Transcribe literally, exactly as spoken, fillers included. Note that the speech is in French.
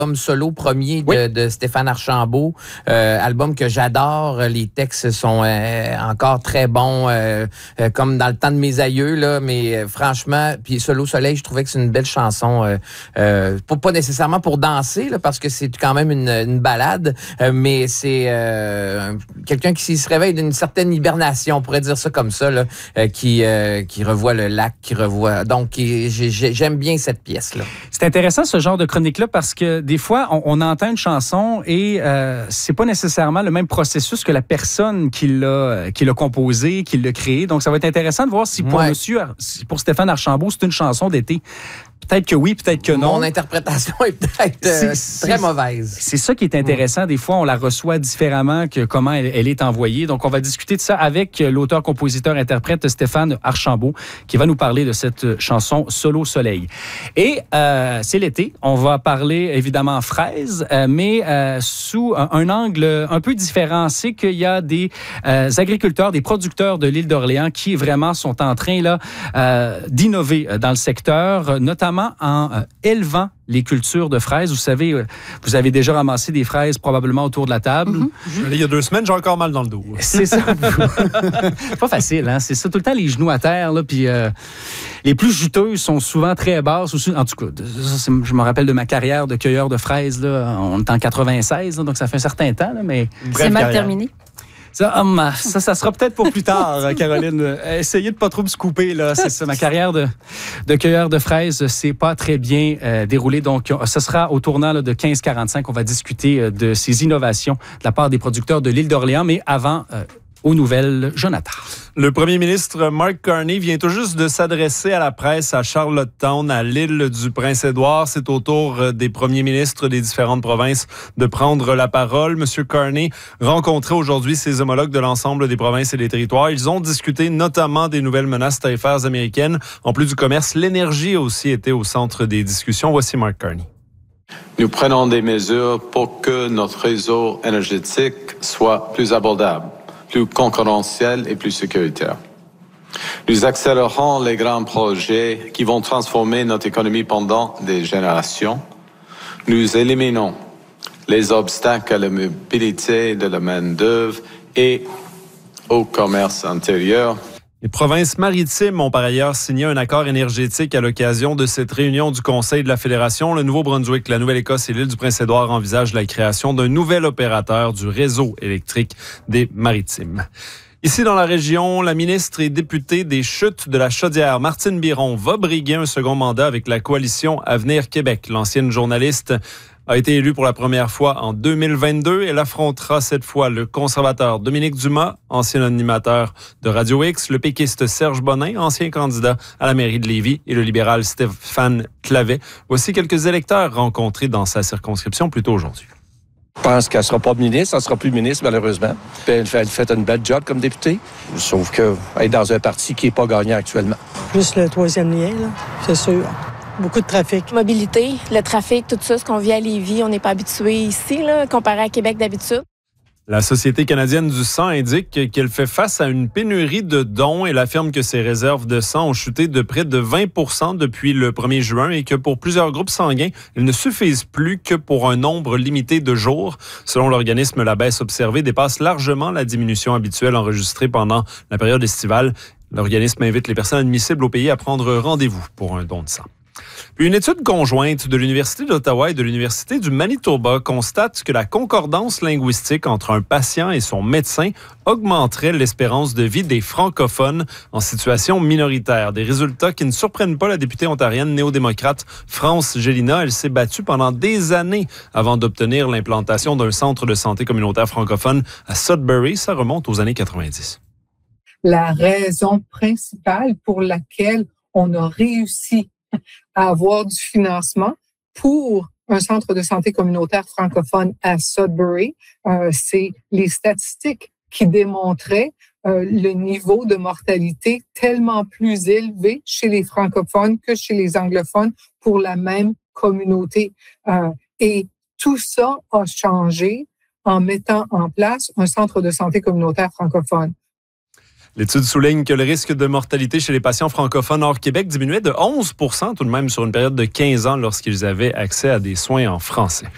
Album solo premier de, oui. de Stéphane Archambault, euh, album que j'adore. Les textes sont euh, encore très bons, euh, euh, comme dans le temps de mes aïeux, là, mais euh, franchement, puis Solo Soleil, je trouvais que c'est une belle chanson, euh, euh, pas, pas nécessairement pour danser, là, parce que c'est quand même une, une balade, euh, mais c'est euh, quelqu'un qui se réveille d'une certaine hibernation, on pourrait dire ça comme ça, là, euh, qui, euh, qui revoit le lac, qui revoit... Donc, qui, j'ai, j'aime bien cette pièce-là. C'est intéressant ce genre de chronique-là parce que des fois, on, on entend une chanson et euh, c'est pas nécessairement le même processus que la personne qui l'a, qui l'a composée, qui l'a créée. Donc, ça va être intéressant de voir si pour ouais. monsieur, si pour Stéphane Archambault, c'est une chanson d'été. Peut-être que oui, peut-être que non. Mon interprétation est peut-être euh, c'est, très c'est, mauvaise. C'est ça qui est intéressant. Des fois, on la reçoit différemment que comment elle, elle est envoyée. Donc, on va discuter de ça avec l'auteur, compositeur, interprète Stéphane Archambault qui va nous parler de cette chanson Solo Soleil. Et euh, c'est l'été. On va parler évidemment fraises, euh, mais euh, sous un, un angle un peu différent. C'est qu'il y a des euh, agriculteurs, des producteurs de l'île d'Orléans qui vraiment sont en train là euh, d'innover dans le secteur, notamment en euh, élevant les cultures de fraises. Vous savez, euh, vous avez déjà ramassé des fraises probablement autour de la table. Mm-hmm. Mm-hmm. Il y a deux semaines, j'ai encore mal dans le dos. C'est ça. C'est pas facile, hein? C'est ça, tout le temps les genoux à terre, là, puis euh, les plus juteuses sont souvent très basses. Aussi. En tout cas, ça, c'est, je me rappelle de ma carrière de cueilleur de fraises, là, on est en quatre-vingt-seize, là, donc ça fait un certain temps, là, mais... C'est mal carrière. Terminé. Ça, um, ça, ça sera peut-être pour plus tard, Caroline. Essayez de pas trop me couper, là. C'est ça, ma carrière de, de cueilleur de fraises, c'est pas très bien euh, déroulée. Donc, ce sera au tournant là, de quinze quarante-cinq. On va discuter euh, de ces innovations de la part des producteurs de l'île d'Orléans. Mais avant, euh, aux nouvelles, Jonathan. Le premier ministre Mark Carney vient tout juste de s'adresser à la presse à Charlottetown, à l'île du Prince-Édouard. C'est au tour des premiers ministres des différentes provinces de prendre la parole. Monsieur Carney rencontrait aujourd'hui ses homologues de l'ensemble des provinces et des territoires. Ils ont discuté notamment des nouvelles menaces tarifaires américaines. En plus du commerce, l'énergie a aussi été au centre des discussions. Voici Mark Carney. Nous prenons des mesures pour que notre réseau énergétique soit plus abordable, plus concurrentiel et plus sécuritaire. Nous accélérons les grands projets qui vont transformer notre économie pendant des générations. Nous éliminons les obstacles à la mobilité de la main-d'œuvre et au commerce intérieur. Les provinces maritimes ont par ailleurs signé un accord énergétique à l'occasion de cette réunion du Conseil de la Fédération. Le Nouveau-Brunswick, la Nouvelle-Écosse et l'île du Prince-Édouard envisagent la création d'un nouvel opérateur du réseau électrique des maritimes. Ici, dans la région, la ministre et députée des Chutes de la Chaudière, Martine Biron, va briguer un second mandat avec la coalition Avenir Québec. L'ancienne journaliste a été élue pour la première fois en deux mille vingt-deux. Elle affrontera cette fois le conservateur Dominique Dumas, ancien animateur de Radio X, le péquiste Serge Bonin, ancien candidat à la mairie de Lévis, et le libéral Stéphane Clavet. Voici quelques électeurs rencontrés dans sa circonscription plus tôt aujourd'hui. Je pense qu'elle ne sera pas ministre, elle ne sera plus ministre, malheureusement. Puis elle fait, elle fait une belle job comme députée. Sauf qu'elle est dans un parti qui n'est pas gagnant actuellement. Juste le troisième lien, là, c'est sûr. Beaucoup de trafic. Mobilité, le trafic, tout ça, ce qu'on vit à Lévis, on n'est pas habitué ici, là, comparé à Québec d'habitude. La Société canadienne du sang indique qu'elle fait face à une pénurie de dons. Elle affirme que ses réserves de sang ont chuté de près de vingt pour cent depuis le premier juin et que pour plusieurs groupes sanguins, elles ne suffisent plus que pour un nombre limité de jours. Selon l'organisme, la baisse observée dépasse largement la diminution habituelle enregistrée pendant la période estivale. L'organisme invite les personnes admissibles au pays à prendre rendez-vous pour un don de sang. Puis une étude conjointe de l'Université d'Ottawa et de l'Université du Manitoba constate que la concordance linguistique entre un patient et son médecin augmenterait l'espérance de vie des francophones en situation minoritaire. Des résultats qui ne surprennent pas la députée ontarienne néo-démocrate France Gélina. Elle s'est battue pendant des années avant d'obtenir l'implantation d'un centre de santé communautaire francophone à Sudbury. Ça remonte aux années quatre-vingt-dix. La raison principale pour laquelle on a réussi à avoir du financement pour un centre de santé communautaire francophone à Sudbury, euh, c'est les statistiques qui démontraient euh, le niveau de mortalité tellement plus élevé chez les francophones que chez les anglophones pour la même communauté. Euh, et tout ça a changé en mettant en place un centre de santé communautaire francophone. L'étude souligne que le risque de mortalité chez les patients francophones hors Québec diminuait de onze pour cent tout de même sur une période de quinze ans lorsqu'ils avaient accès à des soins en français.